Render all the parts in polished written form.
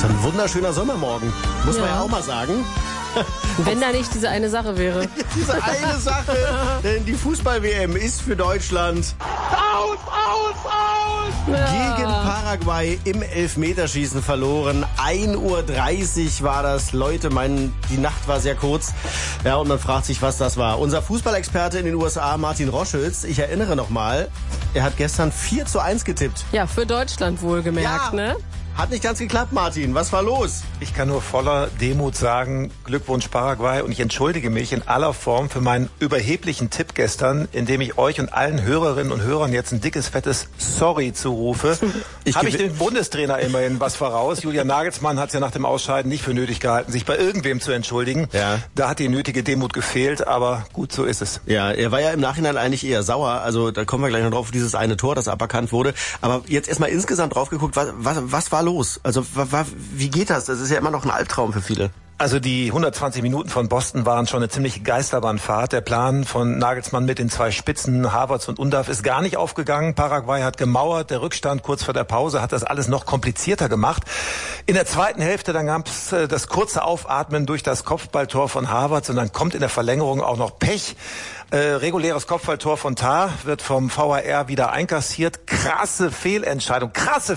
ist ein wunderschöner Sommermorgen, muss man ja auch mal sagen. Wenn da nicht diese eine Sache wäre. Diese eine Sache, denn die Fußball-WM ist für Deutschland Aus! gegen Paraguay im Elfmeterschießen verloren. 1:30 Uhr war das. Leute meinen, die Nacht war sehr kurz. Ja, und man fragt sich, was das war. Unser Fußballexperte in den USA, Martin Roschütz, ich erinnere nochmal, er hat gestern 4:1 getippt. Ja, für Deutschland wohlgemerkt, ne? Hat nicht ganz geklappt, Martin. Was war los? Ich kann nur voller Demut sagen, Glückwunsch Paraguay, und ich entschuldige mich in aller Form für meinen überheblichen Tipp gestern, indem ich euch und allen Hörerinnen und Hörern jetzt ein dickes, fettes Sorry zurufe. Habe ich dem Bundestrainer immerhin was voraus. Julian Nagelsmann hat es ja nach dem Ausscheiden nicht für nötig gehalten, sich bei irgendwem zu entschuldigen. Ja. Da hat die nötige Demut gefehlt, aber gut, so ist es. Ja, er war ja im Nachhinein eigentlich eher sauer. Also da kommen wir gleich noch drauf, dieses eine Tor, das aberkannt wurde. Aber jetzt erstmal insgesamt drauf geguckt, was war los? Also wie geht das? Das ist ja immer noch ein Albtraum für viele. Also die 120 Minuten von Boston waren schon eine ziemliche Geisterbahnfahrt. Der Plan von Nagelsmann mit den zwei Spitzen, Havertz und Undav, ist gar nicht aufgegangen. Paraguay hat gemauert. Der Rückstand kurz vor der Pause hat das alles noch komplizierter gemacht. In der zweiten Hälfte, dann gab es das kurze Aufatmen durch das Kopfballtor von Havertz, und dann kommt in der Verlängerung auch noch Pech. Reguläres Kopfballtor von Tah wird vom VAR wieder einkassiert. Krasse Fehlentscheidung.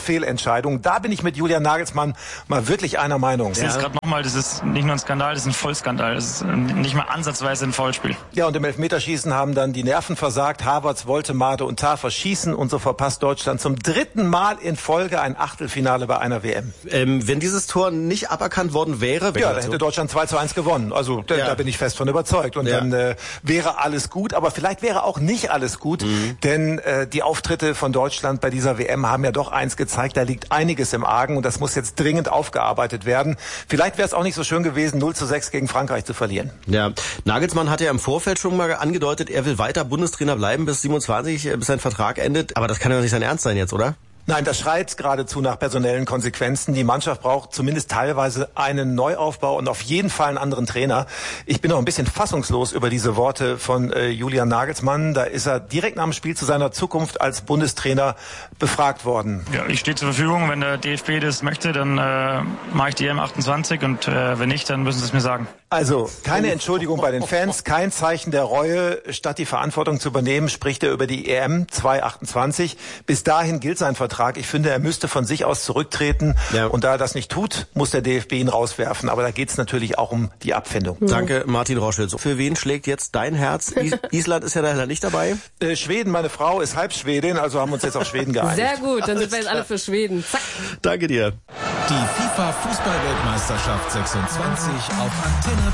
Da bin ich mit Julian Nagelsmann mal wirklich einer Meinung. Ich sehe es gerade nochmal, das ist nicht nur ein Skandal, das ist ein Vollskandal. Das ist nicht mal ansatzweise ein Foulspiel. Ja, und im Elfmeterschießen haben dann die Nerven versagt. Havertz wollte Made und Tah verschießen, und so verpasst Deutschland zum 3. Mal in Folge ein Achtelfinale bei einer WM. Wenn dieses Tor nicht aberkannt worden wäre... Ja, dann hätte Deutschland 2:1 gewonnen. Also da bin ich fest von überzeugt. Und dann wäre alles gut, aber vielleicht wäre auch nicht alles gut, denn die Auftritte von Deutschland bei dieser WM haben ja doch eins gezeigt, da liegt einiges im Argen, und das muss jetzt dringend aufgearbeitet werden. Vielleicht wäre es auch nicht so schön gewesen, 0:6 gegen Frankreich zu verlieren. Ja, Nagelsmann hat ja im Vorfeld schon mal angedeutet, er will weiter Bundestrainer bleiben bis 27, bis sein Vertrag endet, aber das kann ja nicht sein Ernst sein jetzt, oder? Nein, das schreit geradezu nach personellen Konsequenzen. Die Mannschaft braucht zumindest teilweise einen Neuaufbau und auf jeden Fall einen anderen Trainer. Ich bin noch ein bisschen fassungslos über diese Worte von Julian Nagelsmann. Da ist er direkt nach dem Spiel zu seiner Zukunft als Bundestrainer befragt worden. Ja, ich stehe zur Verfügung. Wenn der DFB das möchte, dann mache ich die M28, und wenn nicht, dann müssen sie es mir sagen. Also keine Entschuldigung bei den Fans, kein Zeichen der Reue. Statt die Verantwortung zu übernehmen, spricht er über die EM 2028. Bis dahin gilt sein Vertrag. Ich finde, er müsste von sich aus zurücktreten. Ja. Und da er das nicht tut, muss der DFB ihn rauswerfen. Aber da geht es natürlich auch um die Abfindung. Danke, Martin Roschütz. Für wen schlägt jetzt dein Herz? Island ist ja leider nicht dabei. Schweden, meine Frau ist halb Schwedin, also haben wir uns jetzt auf Schweden geeinigt. Sehr gut, dann sind wir jetzt alle für Schweden. Zack. Danke dir. Die FIFA-Fußball-Weltmeisterschaft 26 auf Antenne